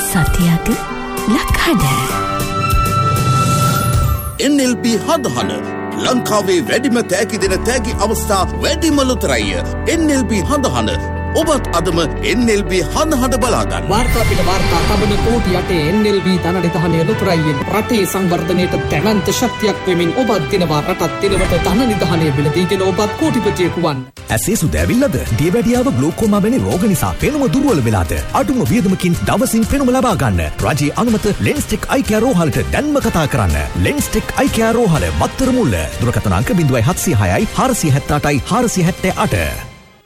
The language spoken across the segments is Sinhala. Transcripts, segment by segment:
සතියති ලක්හඩ NLB හදහන ලංකාවේ වැඩිම තෑගි දෙන තෑගි අවස්ථා වැඩිම ලොතරැය NLB හදහන ඔබත් අදම NLB හදහඩ බලාගන්න. වාර්තා පිට වාර්තා තබන කෝටි යටේ NLB ධනනිධානය ලොතරැයෙන් රටේ සංවර්ධනයට දැවැන්ත ශක්තියක් වෙමින් ඔබත් දිනවා රටත් දිනවට ධනනිධානය මිලදීගෙන ඔබත් කෝටිපතියෙකු වන්න. ඇසේ සුදැවිල්ලද දියවැඩියාව ග්ලෝකෝමා වැනි රෝග නිසා පෙනුම දුර්වල වෙලාද අඩුම වියදමකින් දවසින් පෙනුම ලබා ගන්න රජයේ අනුමත ලෙන්ස්ටෙක් අයි කෙයා රෝහලට දැන්ම කතා කරන්න. ලෙන්ස්ටෙක් අයි කෙයා රෝහල මත්තර මුල්ල දුරකථන අංක 0706යි 478යි 478.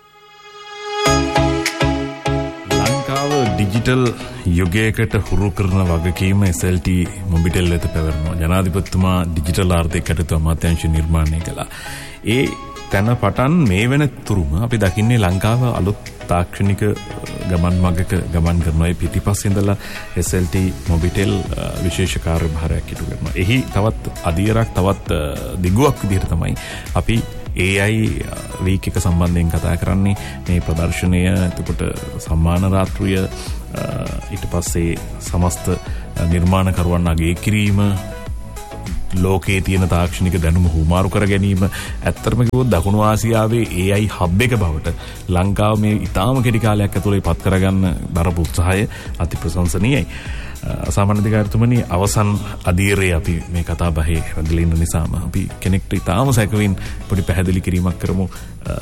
ඩිජිටල් යුගයකට හුරු කරන වගකීම SLT මොබිටෙල් වෙත පැවරෙනවා. ජනාධිපතිතුමා ඩිජිටල් ආර්ථික කටයුතු අමාත්‍යාංශය නිර්මාණය කළා. ඒ තැන පටන් මේ වෙන තුරුම අපි දකින්නේ ලංකාව අලුත් තාක්ෂණික ගමන් මගක ගමන් කරනවා. ඒ පිටිපස්සේ ඉඳලා SLT මොබිටෙල් විශේෂ කාර්යභාරයක් ඉටු කරනවා. එහි තවත් අදියරක් තවත් දිගුවක් විදිහට තමයි අපි AI වීක් එක සම්බන්ධයෙන් කතා කරන්නේ. මේ ප්‍රදර්ශනය එතකොට සම්මාන රාත්‍රිය ඊට පස්සේ සමස්ත නිර්මාණකරුවන් අගය කිරීම ලෝකයේ තියෙන තාක්ෂණික දැනුම හුමාරු කර ගැනීම ඇත්තටම කිව්වොත් දකුණු ආසියාවේ AI හබ් එක බවට ලංකාව මේ ඉතාම කෙටි කාලයක් ඇතුළේ පත් කරගන්න දරපු උත්සාහය අති ප්‍රශංසනීයයි. සාමාන්‍ය අධිකාරිතුමනි අවසන් අධීරයේ අපි මේ කතා බහේ රැඳිලා ඉන්න නිසාම අපි කෙනෙක්ට ඉතාම සැකවින් පොඩි පැහැදිලි කිරීමක් කරමු.